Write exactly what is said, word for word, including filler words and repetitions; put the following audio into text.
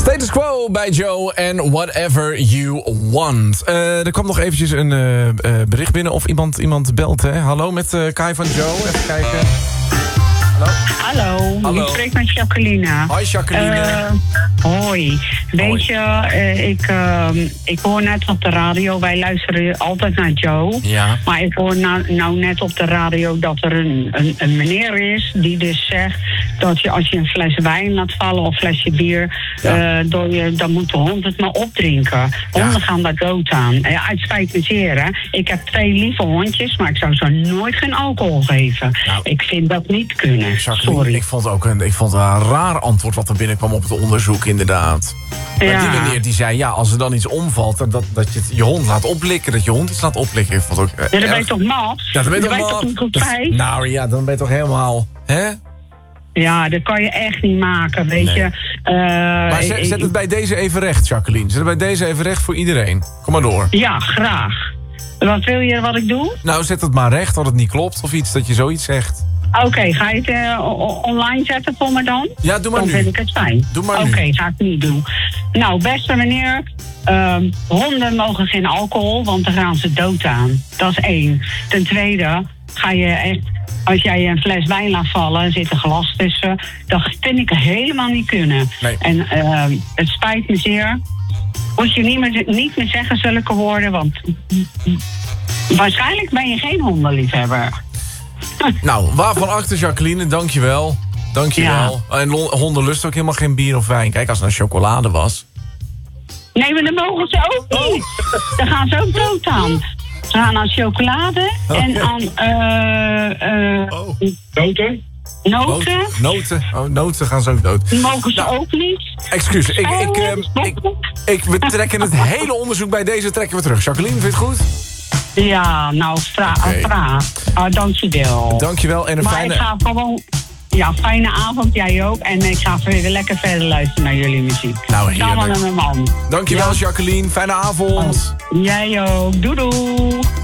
Status Quo bij Joe en Whatever You Want. Uh, er kwam nog eventjes een uh, uh, bericht binnen of iemand, iemand belt. Hè? Hallo met uh, Kai van Joe. Even kijken. Hallo. Hallo, Hallo. ik spreek met Jacqueline. Hoi Jacqueline. Uh, hoi. Weet Hoi. je, uh, ik, uh, ik hoor net op de radio, wij luisteren altijd naar Joe. Ja. Maar ik hoor nou, nou net op de radio dat er een, een, een meneer is die dus zegt dat je als je een fles wijn laat vallen of een flesje bier, Ja. uh, door je, dan moet de hond het maar opdrinken. Honden Ja. gaan daar dood aan. Ja, het spijt me zeer, hè. Ik heb twee lieve hondjes, maar ik zou ze nooit geen alcohol geven. Nou. Ik vind dat niet kunnen. Jacqueline, Sorry. ik vond ook een, ik vond een raar antwoord wat er binnenkwam op het onderzoek, inderdaad. Maar Ja. die meneer die zei, ja, als er dan iets omvalt, dat, dat je het, je hond laat oplikken, dat je hond iets laat oplikken. Ik vond het ook uh, Ja, dan ben je erg. toch mat? Ja, dan ben je toch toch mal. niet goed Dat- bij? Nou ja, dan ben je toch helemaal, hè? Ja, dat kan je echt niet maken, weet Nee. je. Uh, Maar zet, zet het bij deze even recht, Jacqueline. Zet het bij deze even recht voor iedereen. Kom maar door. Ja, graag. Wat wil je wat ik doe? Nou, zet het maar recht dat het niet klopt of iets, dat je zoiets zegt. Oké, ga je het uh, o- online zetten voor me dan? Ja, doe maar dan nu. vind ik het fijn. Doe maar Oké, nu. ga ik niet doen. Nou, beste meneer, ehm, honden mogen geen alcohol, want dan gaan ze dood aan. Dat is één. Ten tweede, ga je echt, als jij een fles wijn laat vallen en zit een glas tussen, dat vind ik helemaal niet kunnen. Nee. En ehm, het spijt me zeer. Moet je niet meer, niet meer zeggen zulke woorden, want waarschijnlijk ben je geen hondenliefhebber. Nou, waarvan achter, Jacqueline, dankjewel. Dankjewel. En lo- honden lusten ook helemaal geen bier of wijn. Kijk, als het nou chocolade was. Nee, maar dan mogen ze ook niet. Dan gaan ze ook dood aan. Ze gaan aan chocolade en ja. aan eh eh Oh. noten. Noten Noten. Noten. Oh, noten gaan ze ook dood. die mogen ze Nou. ook niet. Excuus, ik, ik, ehm, ik, ik, we trekken het hele onderzoek bij deze trekken we terug. Jacqueline, vind je het goed? Ja, nou, vra Oké. vraag. Ah, dankjewel. Dankjewel en een maar fijne... ik ga gewoon... Ja, fijne avond, jij ook. En ik ga weer lekker verder luisteren naar jullie muziek. Nou, Samen heerlijk. met mijn man. Dankjewel, Ja. Jacqueline. Fijne avond. Jij ook. Doei doei.